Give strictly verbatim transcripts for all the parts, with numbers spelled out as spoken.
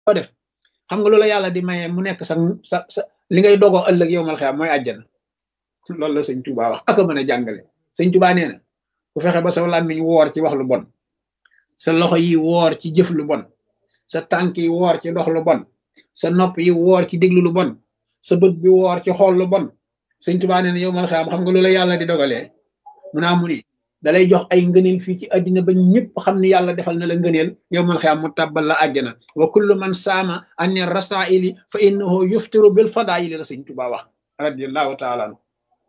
ko def xam nga loola yàlla di maye mu nekk sa sa sa li ngay dogoo ëllëg yow mal xiyaam mooy àjjana loolu la sëñ Tuubaa wax aka mën a jàngale sëñ Tuubaa nee na ku fexe ba sa làmmiñ woor ci wax lu bon sa loxo yi woor ci jëf lu bon sa tànk yi woor ci dox lu bon sa nopp yi woor ci déglu lu bon sa bët bi woor ci xool lu bon sëñ Tuubaa nee na yow mal xiyaam xam nga loola yàlla di dogalee mu naa mu ni dalay jox ay ngëneel fii ci àddina ba ñëpp xam ni yàlla defal na la ngëneel yow mal xiyaam mu tàbbal la àjjana wa kullu man saama an rasaili fa innahu yuftiru bil fadaili la sëñ Tuubaa wax radiallahu taala anhu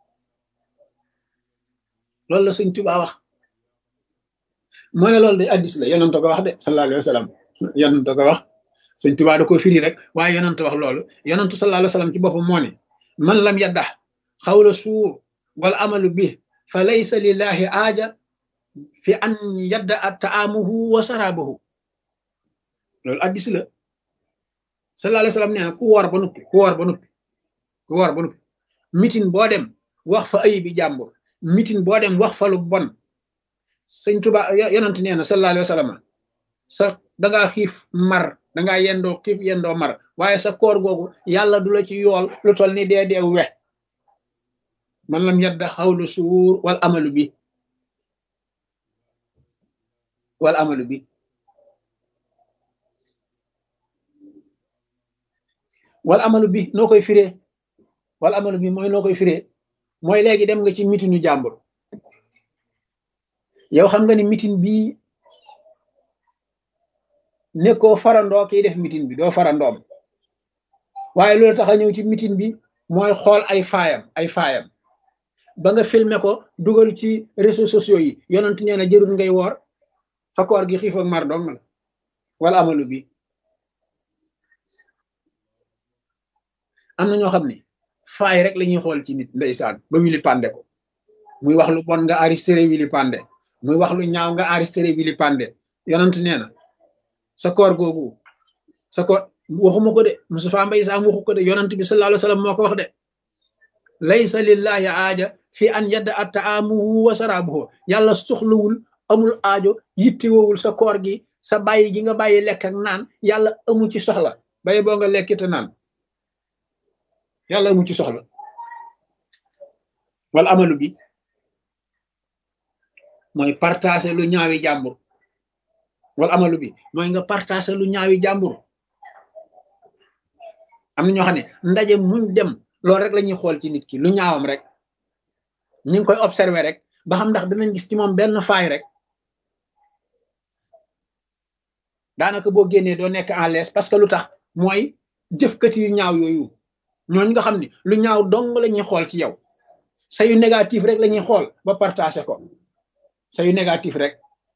loolu la sëñ Tuubaa wax moo ne loolu de addis la yonent ko wax de sallallahu alayhi wa sallam yonent ko wax sëñ Tuubaa da ko firi rek waaye yonent wax loolu yonent sallallahu alayhi wa sallam ci boppam moo ne man lam yaddax xawla suur wal amalu bi fa laysa lillahi aaja fi an yadda a taamuhu wa saraabahu loolu addis la sallallahu alayhi wa sallam nee na ku woor ba nuppi ku woor ba nuppi ku woor ba nuppi mitin boo dem wax fa ayi bi jàmbur mitin boo dem wax fa lu bon sëñ Tuubaa yonent nee na sallallahu alayhi wa sallam sa dangaa xiif mar dangaa yendoo xiif yendoo mar waaye sa koor googu yàlla du la ci yool lu tol ni dee dee we man lam yadda xawlu suur wal amalu bi wal amalu bi wal amalu bi noo koy firee wal amalu bi mooy noo koy firee mooy léegi dem nga ci mitinu jàmbur yow xam nga ni mitin bii nekkoo farandoo kiy def mitin bi doo farandoom waaye loolu tax a ñëw ci mitin bi mooy xool ay faayam ay faayam ba nga filmer ko dugal ci réseaux sociaux yi yonent nee na jërul ngay woor sa koor gi xiif ak mar dong la wala amalu bi am na ñoo xam ne faay rek la ñuy xool ci nit ndeysaan ba wili pande ko muy wax lu bon nga enregistré wili pande muy wax lu ñaaw nga enregistré wili pande yonent nee na sa koor googu sa koor waxuma ko de Moustapha Mbaye Sam waxu ko de yonent bi sallallahu alayhi wa sallam moo ko wax de laysa lillahi aaja fi an yadda a taamuhu wa saraabuhu yàlla soxlawul amul aajo yittewowul sa koor gi sa bàyyi gi nga bàyyi lekk ak naan yàlla amu ci soxla bàyyi boo nga lekkite naan yàlla amu ci soxla wala amalu bi mooy partager lu ñaawi jàmbur wala amalu bi mooy nga partager lu ñaawi jàmbur am na ñoo xam ne ndaje muñ dem loolu rek la ñuy xool ci nit ki lu ñaawam rek ñu ngi koy observer rek ba xam ndax danañ gis ci moom benn faay rek daanaka boo génnee doo nekk en l'aise parce que lu tax mooy jëfkat yu ñaaw yooyu ñooñu nga xam ni lu ñaaw dong la ñuy xool ci yow sa yu négatif rek la ñuy xool ba partager ko sa yu négatif rek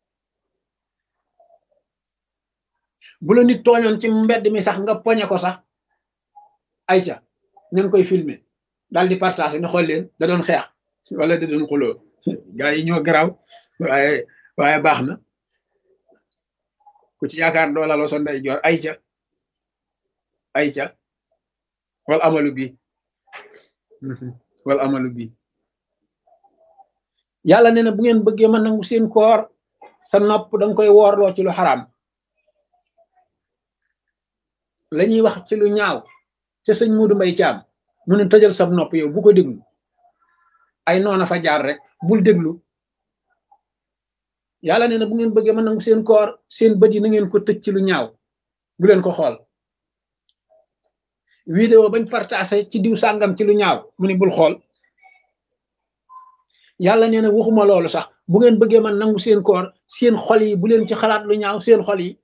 bu la nit tooñoon ci mbedd mi sax nga poñe ko sax ayca ña ngi koy filmer daal di partager ne xool leen da doon xeex wala da doon xuloo gars yi ñoo garaaw waaye waaye baax na ku ci yaakaar doo laloo sa ndey joor ayca ayca wal amalu bi wal amalu bi yàlla nee na bu ngeen bëggee mën nangu seen koor sa nopp danga koy woorloo ci lu xaraam la ñuy wax ci lu ñaaw ca sëñ Muudu Mbay Caam mu ne tëjal sab nopp yow bu ko déglu ay noona fa jaar rek bul déglu yàlla nee na bu ngeen bëggee mën nangu seen koor seen bët yi na ngeen ko tëj ci lu ñaaw bu leen ko xool vidéo bañ partagé ci diw sàngam ci lu ñaaw mu ne bul xool yàlla nee na waxuma loolu sax bu ngeen bëggee mën nangu seen koor seen xol yi bu leen ci xalaat lu ñaaw seen xol yi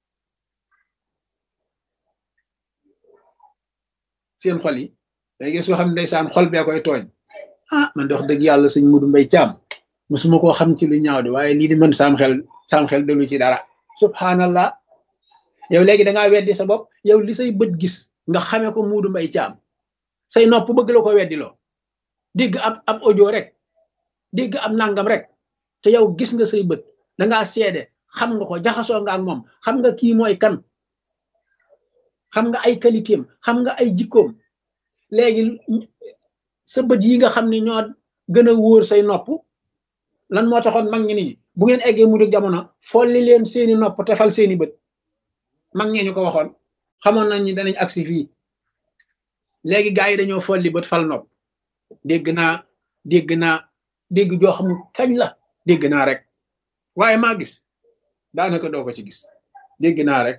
seen xol yi day gis soo xam ne ndeysaan xol bee koy tooñ ah man de wax dëgg yàlla sëñ Mudu Mbay Caam musuma koo xam ci lu ñaaw de waaye lii di mën saam xel saam xel delu ci dara subhanallah yow léegi dangaa weddi sa bopp yow li say bët gis nga xamee ko Mudu Mbay Caam say nopp bëgg la ko weddiloo dégg ab ab audio rek dégg ab nangam rek te yow gis nga say bët dangaa seede xam nga ko jaxasoo nga ak moom xam nga kii mooy kan xam nga ay qualité am xam nga ay jikkoom léegi sa bët yi nga xam ne ñoo gën a wóor say nopp lan moo taxoon mag ñi nii bu ngeen eggee mu dug jamono folli leen seeni nopp te fal seeni bët mag ñee ñu ko waxoon xamoon nañ ni danañ agsi fii léegi gaa yi dañoo folli bët fal nopp dégg naa dégg naa dégg joo xamul kañ la dégg naa rek waaye maa gis daanaka doo ko ci gis dégg naa rek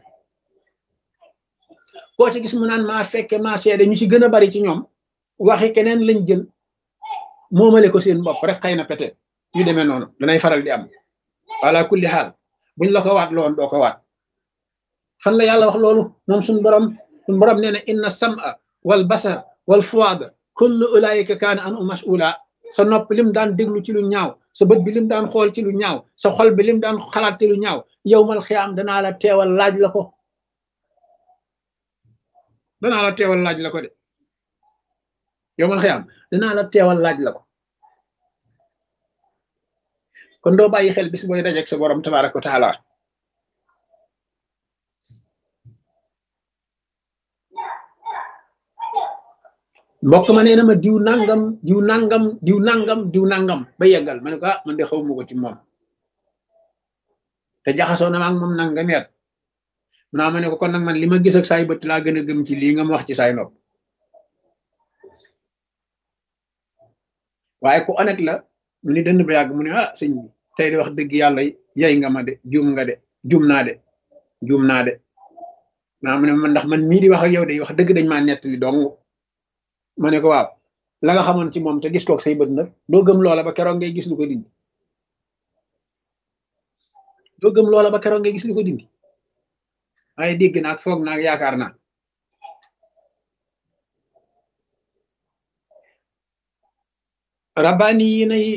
koo ci gis mu naan maa fekke maa seede ñu ci gën a bari ci ñoom waxi keneen lañ jël moomale ko seen bopp rek xëy na peut-être yu demee noonu danay faral di am ala kulli xaal buñ la ko waat loon doo ko waat fan la yàlla wax loolu moom suñ borom suñ borom nee na inna sam'a wal basar wal fuada kullu ulaika kaana an u mas'ula sa nopp lim daan déglu ci lu ñaaw sa bët bi lim daan xool ci lu ñaaw sa xol bi lim daan xalaat ci lu ñaaw yowmal xiyaam danaa la teewal laaj la ko danaa la teewal laaj la ko de yowmal xiyaam danaa la teewal laaj la ko kon doo bàyyi xel bis booy dajeek sa borom tabaraka wa taala mbokk ma nee na ma diw nangam diw nangam diw nangam diw nangam ba yeggal ma ne ko ah man de xawma ko ci moom te jaxasoo na ma ak moom nag nga neet naa ma ne ko kon nag man li ma gis ak saay bët laa gën a gëm ci lii nga ma wax ci saay nopp waaye ku honnête la mu ni dënd ba yàgg mu ne ah sëñ bi tey di wax dëgg yàlla yey nga ma de juum nga de juum naa de juum naa de naa mu ne man ndax man mii di wax ak yow de wax dëgg dañ maa nettali dong ma ne ko waaw la nga xamoon ci moom te gis kook say bët nag doo gëm loola ba keroog ngay gis lu ko dindi doo gëm loola ba keroog ngay gis lu ko dindi waaye dégg naag foog naag yaakaar naa rabbaani yi nay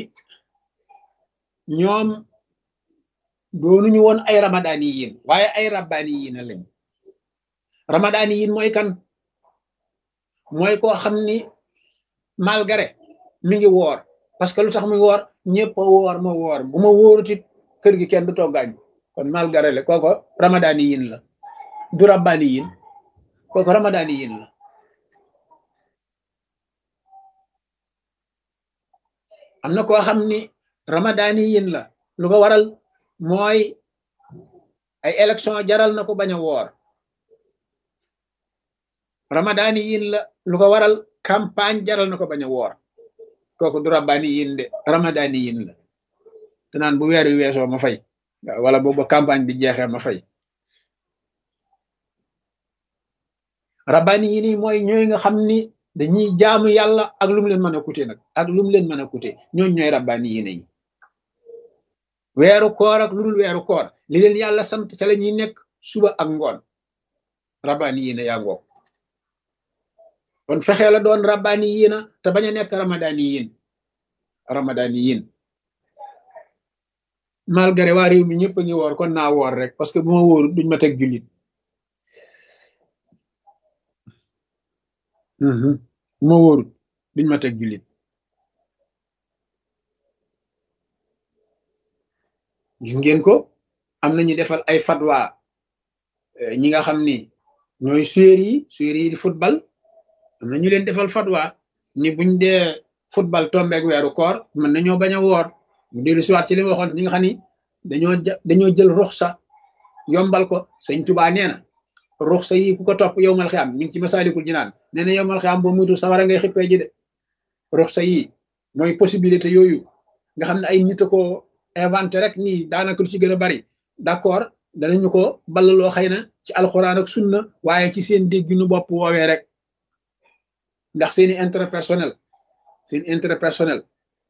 ñoom doonuñu woon ay ramadaani yiin waaye ay rabbaani yi na lañ ramadaani yiin mooy kan mooy koo xam ni malgré mi ngi woor parce que lu tax muy woor ñëpp a woor ma woor bu ma wóorutit kër gi kenn du toggaañ kon malgré le kooko ramadaani yin la du rabbaani yin kooko ramadaani yin la am na koo xam ni ramadaani yin la lu ko waral mooy ay élection jaral na ko bañ a woor ramadaani yin la lu ko waral campagne jaral na ko bañ a woor kooku du rabbaani yin de ramadaani yin la te naan bu weer wi weesoo ma fay wala boobu campagne bi jeexee ma fay rabbaani yin yi mooy ñooy nga xam ni dañuy jaamu yàlla ak lu mu leen mën a coûter nag ak lu mu leen mën a coûter ñooñ ñooy rabbaani yin yi weeru koor ak lu dul weeru koor li leen yàlla sant ca la ñuy nekk suba ak ngoon rabbaani yin yaa ngoog kon fexee la doon rabbaani yiina te bañ a nekk ramadaani yiin ramadaani yiin malgré waa réew mi ñëpp a ngi woor kon naa woor rek parce que bu ma wóoru duñ ma teg jullit bu ma wóoru duñ ma teg jullit gis ngeen ko am nañu defal ay fatwa ñi nga xam ni ñooy suyéer yi suyéer yi di football am na ñu leen defal fatwa ni buñ dee football tombeeg weeru koor mën nañoo bañ a woor mu dellu siwaat ci li ma waxoon ñi nga xam ni dañoo dañoo jël ruxsa yombal ko sëñ Tuubaa nee na ruxsa yi ku ko topp yowmal xiyaam ñu ngi ci Masaalikul Jinaan nee na yowmal xiyaam boo muytu sawara ngay xippee ji de ruxsa yi mooy possibilité yooyu nga xam ne ay nit a ko inventé rek nii daanaka lu ci gën a bari d'accord danañu ko ballaloo xëy na ci alxuraan ak sunna waaye ci seen dégginu bopp woowee rek ndax seeni intérêt personnel seen intérêt personnel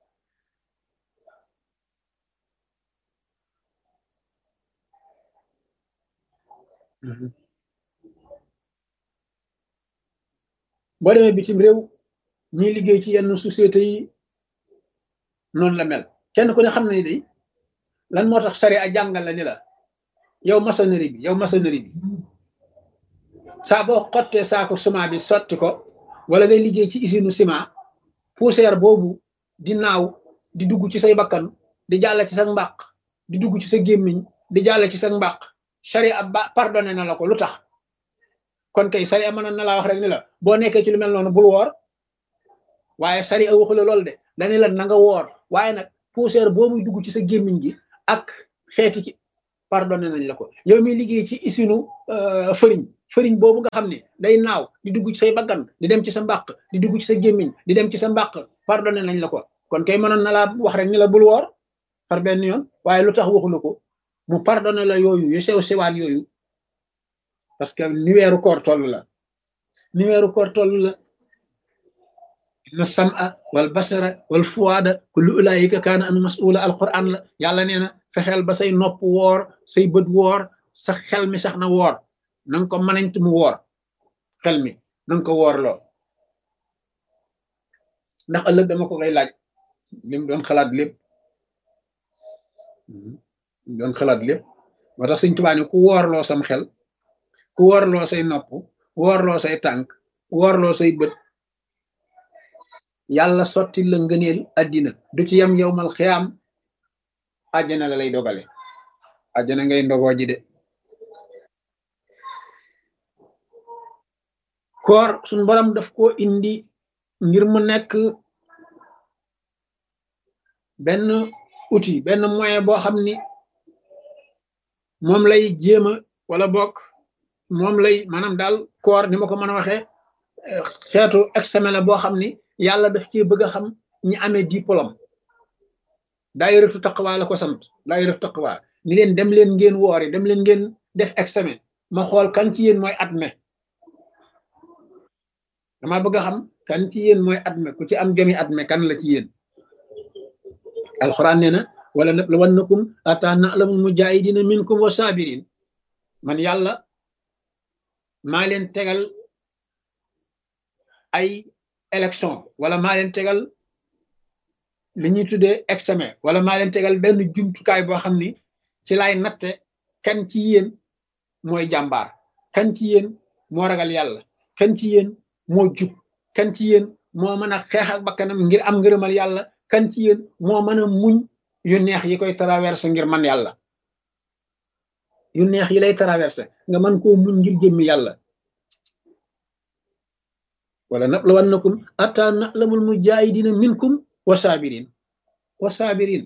boo demee bitim réew ñiy liggéey ci yenn société yi noonu la mel kenn ku ne xam ne day lan moo tax sari a jàngal la ni la yow maçonnerie bi yow maçonnerie bi saa boo xottee saako ciment bi sotti ko wala ngay liggéey ci usine ciment poussière boobu di naaw di dugg ci say bakkan di jàll ci sa mbàq di dugg ci sa gémmiñ di jàll ci sa mbàq sharia ba pardonné na la ko lu tax kon kay sharia mënoon na laa wax rek ni la boo nekkee ci lu mel noonu bul woor waaye sharia waxu la loolu de dañu la na nga woor waaye nag poussière boobu dugg ci sa gémmiñ gi ak xeeti ci pardonné nañ la ko. yow mi liggéey ci usine fëriñ fëriñ boobu nga xam ne day naaw di dugg ci say baggan di dem ci sa mbàq di dugg ci sa gémmiñ di dem ci sa mbàq pardonné nañ la ko. kon kay mënoon na laa wax rek ni la bul woor par benn yoon, waaye lu tax waxu la ko mu pardonné la yooyu yu sew sewaan yooyu, parce que ni weeru koor toll la ni weeru koor toll la. inna sam'a wal basara wal fuwaada kullu ulaayika kaana an mas'uula alquran la. yàlla nee na fexeel ba say nopp woor, say bët woor, sa xel mi sax na woor, na nga ko mënañt mu woor, xel mi na nga ko woor loo, ndax ëllëg dama ko koy laaj lim doon xalaat lépp doon xalaat lépp. moo tax Sëñ Tuubaa ne ku woorloo sam xel, ku woorloo say nopp, woorloo say tànk, woorloo say bët, yàlla sotti la ngëneel addina du ci yam yowmal xiyaam, àjjana la lay dogale, àjjana ngay ndogoo ji de. koor suñ borom daf ko indi ngir mu nekk benn outil, benn moyen boo xam ni moom lay jéema wala bokk moom lay maanaam daal koor ni ma ko mën a waxee xeetu examen la boo xam ni yàlla daf ci bëgg a xam ñi amee diplôme. daayiratu taqwa la ko sant, daayiratu taqwa ni leen dem leen ngeen woori, dem leen ngeen def examen ma xool kan ci yéen mooy admet. dama bëgg a xam kan ci yéen mooy admet, ku ci am jomi admet kan la ci yéen. alquran nee na wala nabluwannakum hatta na'lamul mujahidina minkum wa sabirin. man yàlla maa leen tegal ay élection wala maa leen tegal li ñuy tuddee examen, wala maa leen tegal benn jumtukaay boo xam ni ci laay natte kan ci yéen mooy jàmbaar, kan ci yéen moo ragal yàlla, kan ci yéen moo jub, kan ci yéen moo mën a xeex ak bakkanam ngir am ngërëmal yàlla, kan ci yéen moo mën a muñ yu neex yi koy traversé ngir man yàlla, yu neex yi lay traversé nga mën koo muñ ngir jëmmi yàlla. wala nabluwannakum hatta na'lamul mujahidina minkum wa sabirin wa sabirin.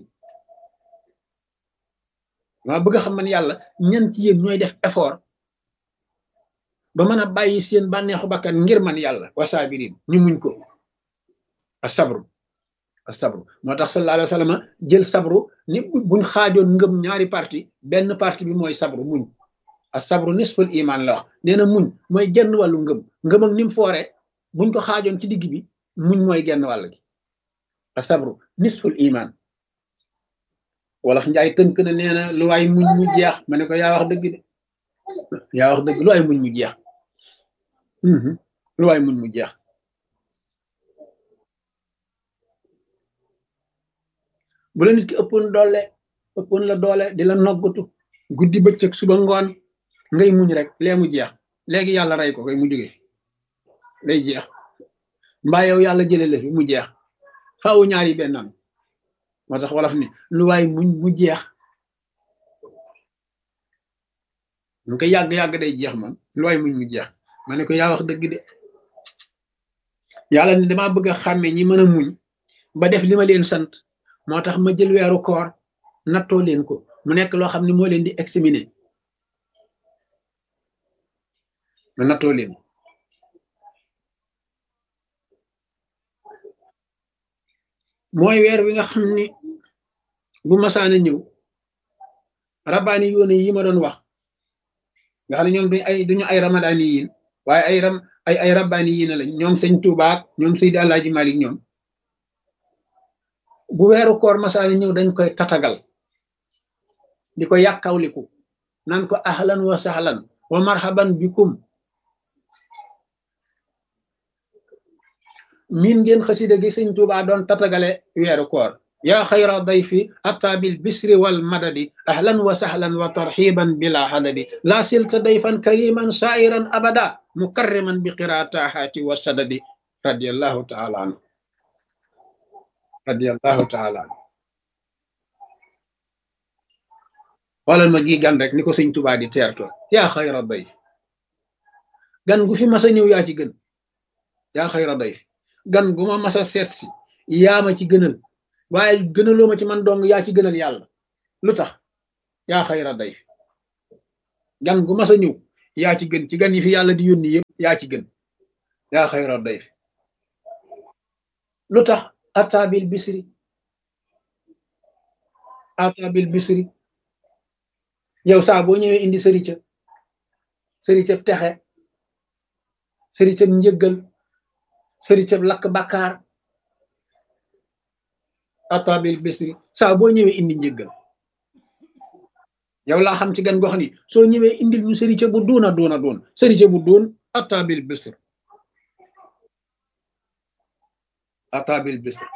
maa bëgg a xam man yàlla ñan ci yéen ñooy def effort ba mën a bàyyi seen bànneexu bakkan ngir man yàlla, wa sabirin ñu muñ ko. a sabru a sabru moo tax sallallahu alayhi wa sallam jël sabru ni buñ xaajoon ngëm ñaari parti, benn parti bi mooy sabru muñ. a sabru nisful iman la wax, nee na muñ mooy genn wàllu ngëm. ngëm ak ni mu foore buñ ko xaajoon ci digg bi muñ mooy genn wàll gi. a sabru nisful iman. wolof njaay tënk na nee na lu waay muñ mu jeex. ma ne ko yaa wax dëgg de, yaa wax dëgg, lu waay muñ mu jeex. lu waay muñ mu jeex. bu la nit ki ëppoon doole ëppoon la doole di la noggatu guddi bëccëg suba ngoon ngay muñ rek lee mu jeex, léegi yàlla rey ko koy mu jóge lay jeex, mbaa yow yàlla jële la fi mu jeex. faawu ñaar yi benn am. moo tax wolof ni lu waay muñ mu jeex. mu ko yàgg-yàgg day jeex moom, lu waay muñ mu jeex. ma ne ko yaa wax dëgg de. yàlla ni damaa bëgg a xàmme ñi mën a muñ ba def li ma leen sant, moo tax ma jël weeru koor nattoo leen ko mu nekk loo xam ne moo leen di examiner, ma nattoo leen. mooy weer wi nga xam ni bu masaana ñëw rabbaani yoone yi ma doon wax nga xam ne ñoom duñ ay duñu ay ramadaani yiin waaye ay ram ay ay rabbaani yiin lañ, ñoom sëñ Tuubaa ñoom Seydi Alaaji Malik ñoom bu weeru koor masaana ñëw dañ koy tatagal di ko yàkkawliku naan ko ahlan wa sahlan wa marhaban bikum. miin ngeen xasida gi sëñ Tuubaa doon tatagale weeru koor, yaa xayra dayfi atta bil bisri wal madadi ahlan wa sahlan wa tarxiban bila hadadi la silta dayfan kariman sairan abada mukarriman bi qiraatahaati wa sadadi radiallahu taala anhu radiallahu taala anhu. xoolal ma gi gan rek ni ko sëñ Tuubaa di teertoo, yaa xayra dayfi, gan gu fi masa ñëw yaa ci gën. yaa xayra dayfi, gan gu ma masa seet si yaa ma ci gënal, waaye gënaloo ma ci man dong, yaa ci gënal yàlla. lu tax? yaa xayra dayfi, gan gu mas a ñëw yaa ci gën ci gan yi fi yàlla di yónni yëpp yaa ci gën yaa xayra dayf lu tax atabil bisri atabil bisri yow saa boo ñëwee indi sërica sëricab texe sëricab njëggal sëricab lakk bàkkaar atabil bisri saa boo ñëwee indi njëggal yow laa xam ci gan gox ni soo ñëwee indil ñu sërica bu duuna duuna duun sërica bu duun atabil bisri atabil bisri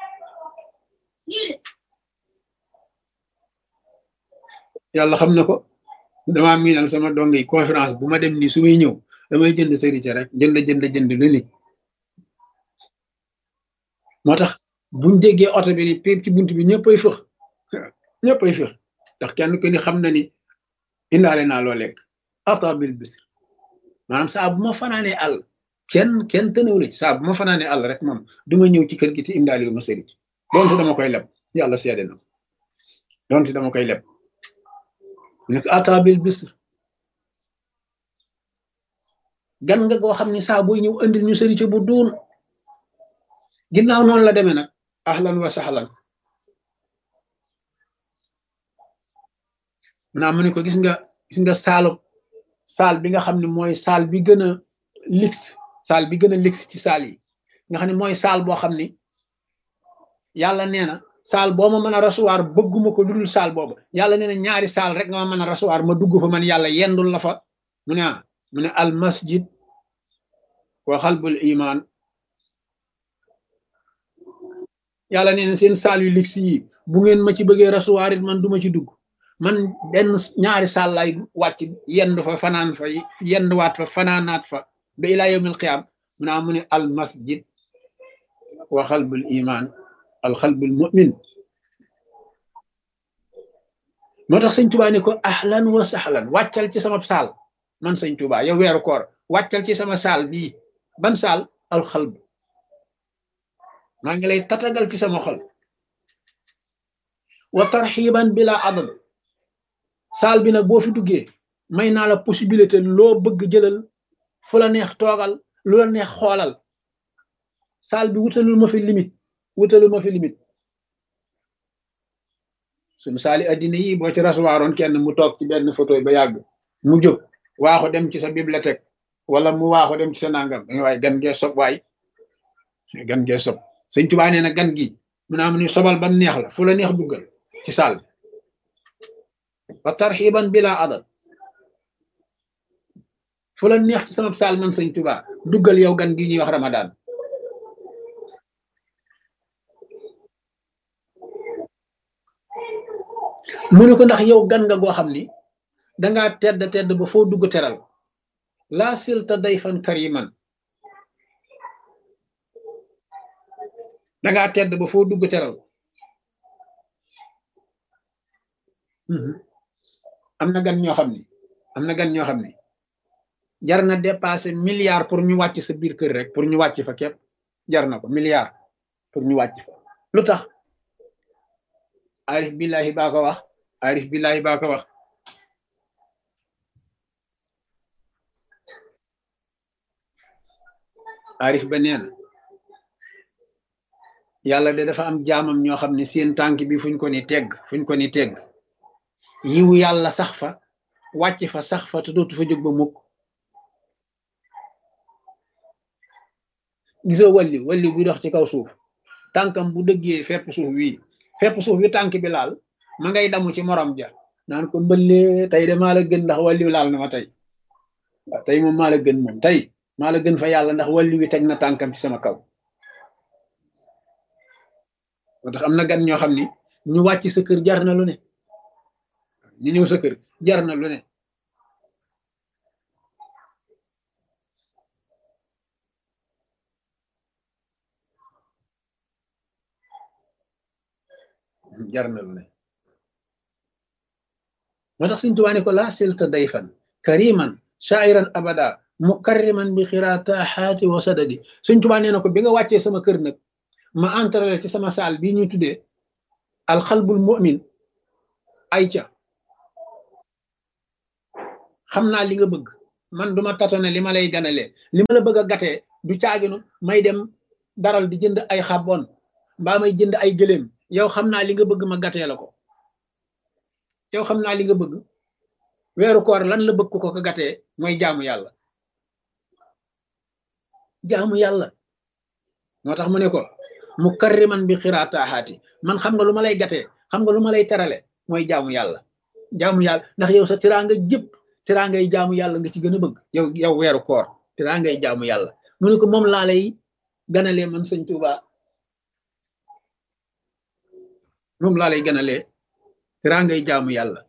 yàlla xam na ko damaa miinal sama dong yi conférence bu ma dem nii su may ñëw damay jënd sërica rek jënd jënd jënd lu ni moo tax buñ déggee oto bi ni péep ci bunt bi ñëppay fëx ñëppay fëx ndax kenn ko ni xam na ni indaale naa loo lekk atabil bisr maanaam saa bu ma fanaanee àll kenn kenn tënew la ci saa bu ma fanaanee àll rek moom duma ñëw ci kër gi te indaale yu ma sëric doonte dama koy leb yàlla seede na doonte dama koy leb nekk atabil bisr gan nga goo xam ni saa booy ñëw andil ñu sërica bu duun ginnaaw noonu la demee nag ahlan wa sahlan munaa mu ne ko gis nga gis nga saalu saal bi nga xam ne mooy saal bi gën a luxe saal bi gën a luxe ci saal yi nga xam ne mooy saal boo xam ni yàlla nee na saal boo ma mën a rasuwaar bëgguma ko dudul saal boobu yàlla nee na ñaari saal rek nga ma mën a rasuwaar ma dugg fa man yàlla yendul la fa mu ne mu ne al masjid wa xalbul iman yàlla nee na seen saal yu luxe yi bu ngeen ma ci bëggee rasuwaar it man duma ci dugg man benn ñaari saal lay wàcc yendu fa fanaan fa yenduwaat fa fanaanaat fa ba ilaa yawmil qiyaam mu naa mu ne al masjid wa xalbul iman al xalbul mu'min moo tax sëñ Tuubaa ne ko ahlan wa sahlan wàccal ci sama saal man sëñ Tuubaa yow weeru koor wàccal ci sama saal bii ban saal al xalb maa ngi lay tatagal ci sama xol wa tarxiban bila adad saal bi nag boo fi duggee may naa la possibilité loo bëgg jëlal fu la neex toogal lu la neex xoolal saal bi wutalul ma fi limite wutalul ma fi limite suñu saali addina yi boo ci rasuwaaroon kenn mu toog ci benn photo ba yàgg mu jóg waaxu dem ci sa bibliothèque wala mu waaxu dem ci sa nangam waaye gan gee sob waay gan gee sob sëñ Tuubaa nee na gan gi mu naa mu ni sobal bam neex la fu la neex duggal ci saal bi wa tarxiban bila adad fu la neex ci sama saal man sëñ Tuubaa duggal yow gan gi ñuy wax Ramadan mu ne ko ndax yow gan nga goo xam ni dangaa tedd tedd ba foo dugg teral laa silta dayfan kariman dangaa tedd ba foo dugg teral am na gan ñoo xam ni am na gan ñoo xam ni jar na dépassé milliard pour ñu wàcc sa biir kër rek pour ñu wàcc fa képp jar na ko milliard pour ñu wàcc fa lu tax arif billahi baa ko wax arif billahi baa ko wax arif ba nee na yàlla de dafa am jaamam ñoo xam ne seen tànk bi fuñ ko ni tegg fuñ ko ni tegg yiwu yàlla sax fa wàcc fa sax fa te dootu fa jóg ba mukk gisoo walli walli buy dox ci kaw suuf tànkam bu dëggee fepp suuf wii fepp suuf wi tànk bi laal ma ngay damu ci morom ja naan ko mbëllee tey de maa la gën ndax walli laal na ma tey waaw tey moom maa la gën moom tey maa la gën fa yàlla ndax walli wi teg na tànkam ci sama kaw moo tax am na gan ñoo xam ni ñu wàcc sa kër jar na lu ne ñu ñëw sa kër jar na lu ne jar na lu ne moo tax Sëñ Tuubaa ne ko laa silta dayfan kariman shairan abada mukarriman bi xiraataxaati wa sadadi Sëñ Tuubaa nee na ko bi nga wàccee sama kër nag ma entrale ci sama saal bii ñuy tuddee alxalbul mu'min ay ca xam naa li nga bëgg man duma tatone li ma lay ganalee li ma la bëgg a gatee du caaginu may dem daral di jënd ay xabboon mbaa may jënd ay gëléem yow xam naa li nga bëgg ma gatee la ko yow xam naa li nga bëgg weeru koor lan la bëgg ko ko gatee mooy jaamu yàlla jaamu yàlla moo tax mu ne ko mu karriman bi xiraataaxaati man xam nga lu ma lay gatee xam nga lu ma lay terale mooy jaamu yàlla jaamu yàlla ndax yow sa tiraanga jëpp tiraangay jaamu yàlla nga ci gën a bëgg yow yow weeru koor tiraangay jaamu yàlla mu ne ko moom laa lay ganalee man sëñ Tuuba moom laa lay ganalee tiraangay jaamu yàlla